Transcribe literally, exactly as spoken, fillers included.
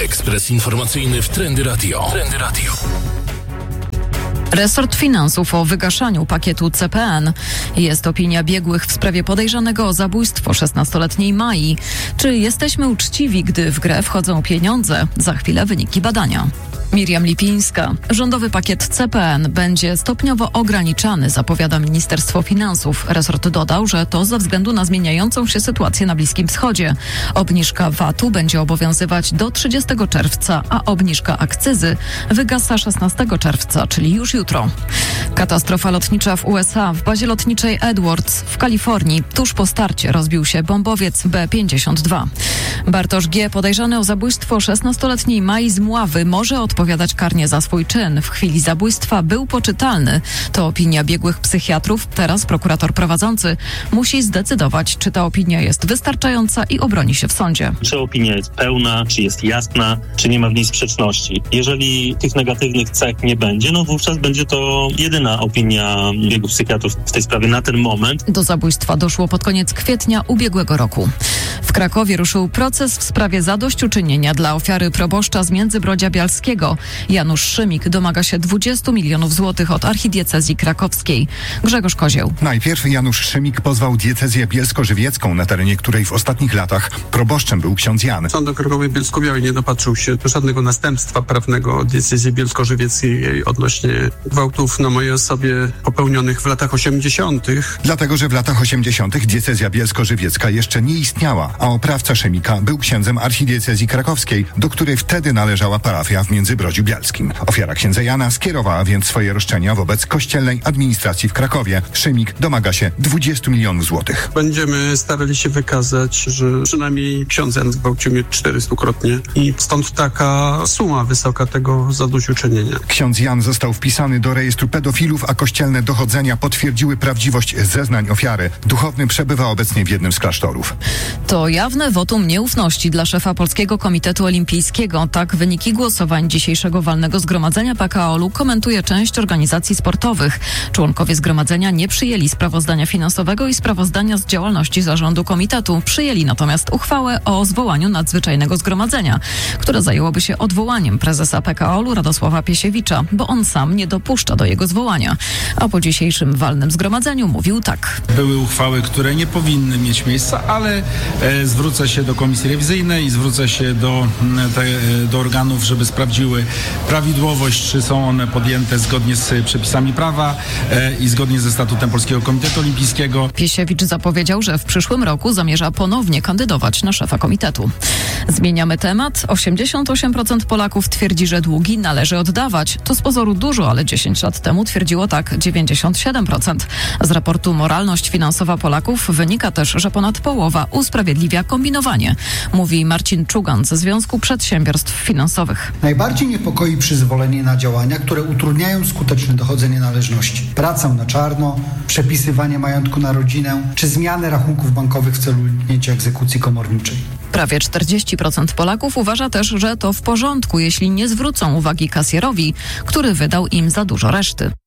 Ekspres informacyjny w Trendy Radio. Trendy Radio. Resort Finansów o wygaszaniu pakietu C P N. Jest opinia biegłych w sprawie podejrzanego o zabójstwo szesnastoletniej Mai. Czy jesteśmy uczciwi, gdy w grę wchodzą pieniądze? Za chwilę wyniki badania. Miriam Lipińska. Rządowy pakiet C P N będzie stopniowo ograniczany, zapowiada Ministerstwo Finansów. Resort dodał, że to ze względu na zmieniającą się sytuację na Bliskim Wschodzie. Obniżka V A T-u będzie obowiązywać do trzydziestego czerwca, a obniżka akcyzy wygasa szesnastego czerwca, czyli już jutro. Katastrofa lotnicza w U S A. W bazie lotniczej Edwards w Kalifornii tuż po starcie rozbił się bombowiec B pięćdziesiąt dwa. Bartosz G., podejrzany o zabójstwo szesnastoletniej Mai z Mławy, może odpowiadać karnie za swój czyn. W chwili zabójstwa był poczytalny. To opinia biegłych psychiatrów. Teraz prokurator prowadzący musi zdecydować, czy ta opinia jest wystarczająca i obroni się w sądzie. Czy opinia jest pełna, czy jest jasna, czy nie ma w niej sprzeczności. Jeżeli tych negatywnych cech nie będzie, no wówczas będzie to jedyna opinia biegłych psychiatrów w tej sprawie na ten moment. Do zabójstwa doszło pod koniec kwietnia ubiegłego roku. W Krakowie ruszył proces w sprawie zadośćuczynienia dla ofiary proboszcza z Międzybrodzia Bialskiego. Janusz Szymik domaga się dwudziestu milionów złotych od archidiecezji krakowskiej. Grzegorz Kozieł. Najpierw Janusz Szymik pozwał diecezję bielsko-żywiecką, na terenie której w ostatnich latach proboszczem był ksiądz Jan. Sąd okręgowy Bielsko-Białej nie dopatrzył się do żadnego następstwa prawnego diecezji bielsko-żywieckiej odnośnie gwałtów na mojej osobie popełnionych w latach osiemdziesiątych. Dlatego, że w latach osiemdziesiątych diecezja bielsko-żywiecka jeszcze nie istniała, a oprawca Szymika był księdzem archidiecezji krakowskiej, do której wtedy należała parafia w Międzybrodziu Bielskim. Ofiara księdza Jana skierowała więc swoje roszczenia wobec kościelnej administracji w Krakowie. Szymik domaga się dwudziestu milionów złotych. Będziemy starali się wykazać, że przynajmniej ksiądz Jan zgwałcił mnie czterystukrotnie i stąd taka suma wysoka tego zadośćuczynienia. Ksiądz Jan został wpisany do rejestru pedofilów, a kościelne dochodzenia potwierdziły prawdziwość zeznań ofiary. Duchowny przebywa obecnie w jednym z klasztorów. To jawne wotum nieufności dla szefa Polskiego Komitetu Olimpijskiego. Tak wyniki głosowań dzisiejszego walnego zgromadzenia P K O L-u komentuje część organizacji sportowych. Członkowie zgromadzenia nie przyjęli sprawozdania finansowego i sprawozdania z działalności zarządu komitetu. Przyjęli natomiast uchwałę o zwołaniu nadzwyczajnego zgromadzenia, które zajęłoby się odwołaniem prezesa P K O L-u Radosława Piesiewicza, bo on sam nie dopuszcza do jego zwołania. A po dzisiejszym walnym zgromadzeniu mówił tak. Były uchwały, które nie powinny mieć miejsca, ale e, zwrócę się do komisji rewizyjnej i zwrócę się do, te, do organów, żeby sprawdziły prawidłowość, czy są one podjęte zgodnie z przepisami prawa e, i zgodnie ze statutem Polskiego Komitetu Olimpijskiego. Piesiewicz zapowiedział, że w przyszłym roku zamierza ponownie kandydować na szefa komitetu. Zmieniamy temat. osiemdziesiąt osiem procent Polaków twierdzi, że długi należy oddawać. To z pozoru dużo, ale dziesięć lat temu twierdziło tak dziewięćdziesiąt siedem procent. Z raportu Moralność finansowa Polaków wynika też, że ponad połowa usprawiedliwia kombinowanie, mówi Marcin Czugan ze Związku Przedsiębiorstw Finansowych. Najbardziej niepokoi przyzwolenie na działania, które utrudniają skuteczne dochodzenie należności. Pracę na czarno, przepisywanie majątku na rodzinę, czy zmianę rachunków bankowych w celu uniknięcia egzekucji komorniczej. Prawie czterdzieści procent Polaków uważa też, że to w porządku, jeśli nie zwrócą uwagi kasjerowi, który wydał im za dużo reszty.